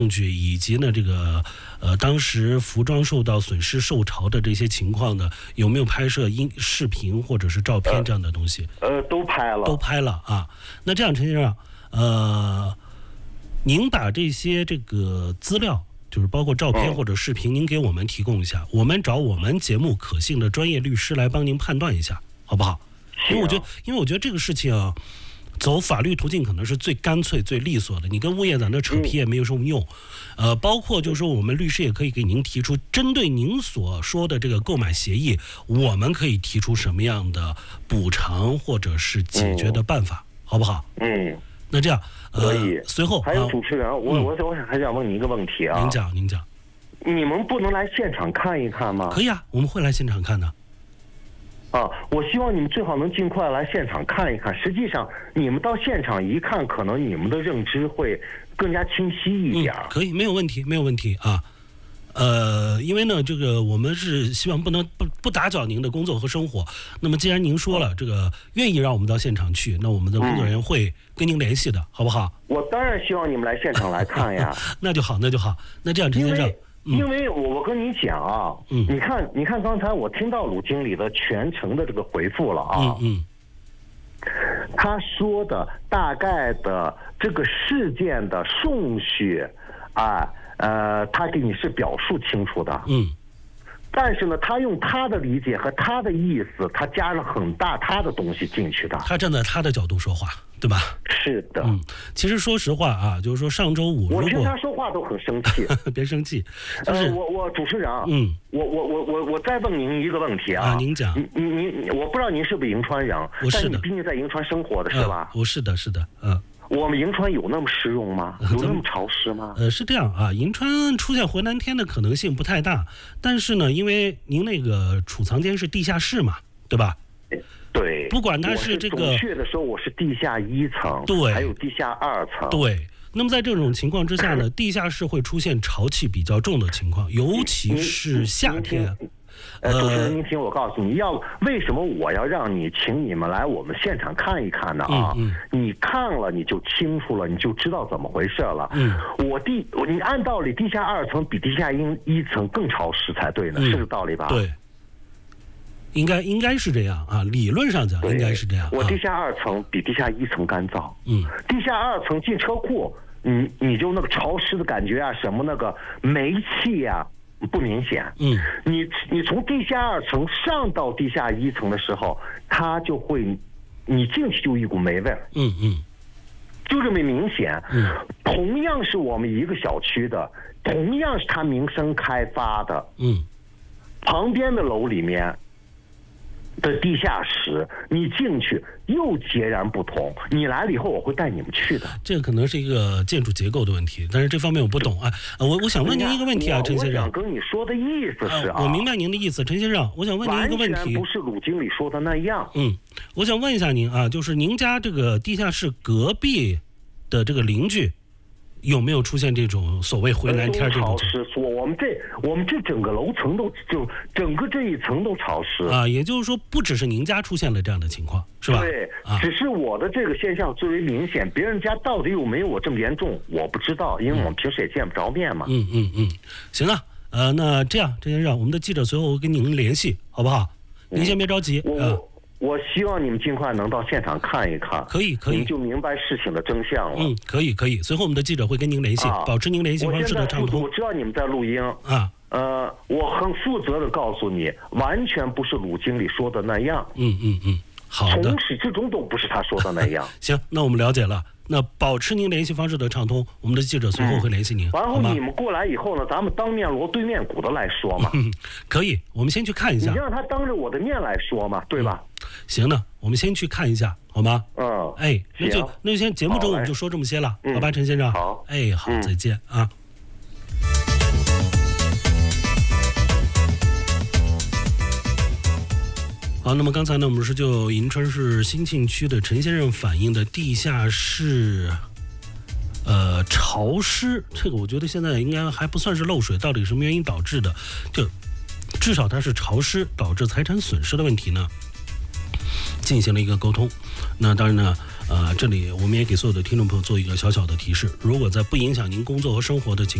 证据以及呢这个当时服装受到损失受潮的这些情况呢，有没有拍摄视频或者是照片这样的东西？ 都拍了啊。那这样，陈先生，您把这个资料，就是包括照片或者视频，您给我们提供一下，我们找我们节目可信的专业律师来帮您判断一下，好不好？因为我觉得这个事情啊，走法律途径可能是最干脆、最利索的。你跟物业在那扯皮也没有什么用。包括就是说，我们律师也可以给您提出，针对您所说的这个购买协议，我们可以提出什么样的补偿或者是解决的办法，好不好？那这样，随后还有主持人，我还想问你一个问题啊。 您讲。 你们不能来现场看一看吗？ 可以啊，我们会来现场看的。 我希望你们最好能尽快来现场看一看。实际上，你们到现场一看，可能你们的认知会更加清晰一点。 可以，没有问题啊。因为呢，这个我们是希望不打搅您的工作和生活。那么，既然您说了这个愿意让我们到现场去，那我们的工作人员会跟您联系的，好不好？ 我当然希望你们来现场来看呀。 那就好。那这样，陈先生。 因为我跟你讲啊，你看刚才我听到鲁经理的全程的这个回复了啊，他说的大概的这个事件的顺序啊，他给你是表述清楚的，但是呢，他用他的理解和他的意思，他加了很大他的东西进去的， 他站在他的角度说话，对吧？ 是的。 其实说实话啊，就是说上周五， 我听他说话都很生气。 别生气。就是我主持人啊，我再问您一个问题啊。 您讲。 我不知道您是不是银川人，但你毕竟在银川生活的是吧？ 我是的。 我们银川有那么湿润吗？有那么潮湿吗？ 是这样啊，银川出现回南天的可能性不太大，但是呢，因为您那个储藏间是地下室嘛，对吧？ 对。 不管它是这个。 准确的说，我是地下1层， 对， 还有地下2层。 对。那么在这种情况之下呢，地下室会出现潮气比较重的情况，尤其是夏天。 主持人，您听我告诉你，为什么我要让你请你们来我们现场看一看呢？你看了你就清楚了，你就知道怎么回事了。你按道理地下2层比地下1层更潮湿才对呢，是这道理吧？ 对，应该是这样啊，理论上讲应该是这样。 我地下2层比地下1层干燥。地下2层进车库，你就那个潮湿的感觉啊，什么那个煤气啊。不明显。你从地下2层上到地下1层的时候，它就会，你进去就一股霉味。就这么明显。同样是我们一个小区的，同样是它民生开发的。旁边的楼里面的地下室，你进去又截然不同。你来了以后，我会带你们去的。 这个可能是一个建筑结构的问题，但是这方面我不懂啊。我想问您一个问题啊，陈先生。 我想跟你说的意思是我明白您的意思，陈先生，我想问您一个问题。 完全不是鲁经理说的那样。 我想问一下您啊，就是您家这个地下室隔壁的这个邻居，有没有出现这种所谓回南天这种？ 我们这整个楼层整个这一层都潮湿啊。也就是说，不只是您家出现了这样的情况，是吧？ 对，只是我的这个现象最为明显，别人家到底有没有我这么严重，我不知道，因为我们平时也见不着面嘛。 行啊，那这样，陈先生，我们的记者随后跟您联系，好不好？您先别着急啊。 我希望你们尽快能到现场看一看， 可以， 你就明白事情的真相了。 可以。随后我们的记者会跟您联系，保持您联系方式的畅通。 我知道你们在录音啊。我很负责的告诉你，完全不是鲁经理说的那样。好的。从始至终都不是他说的那样。 行，那我们了解了。那保持您联系方式的畅通，我们的记者随后会联系您。 然后你们过来以后呢，咱们当面锣对面鼓的来说嘛。 可以，我们先去看一下。 你让他当着我的面来说嘛，对吧？ 行呢，我们先去看一下，好吗？那就先节目中我们就说这么些了，好吧，陈先生？ 好， 好，再见啊。好，那么刚才呢，我们是就银川市兴庆区的陈先生反映的地下室潮湿，这个我觉得现在应该还不算是漏水，到底什么原因导致的？就至少它是潮湿导致财产损失的问题呢，进行了一个沟通。那当然呢， 这里我们也给所有的听众朋友做一个小小的提示，如果在不影响您工作和生活的情况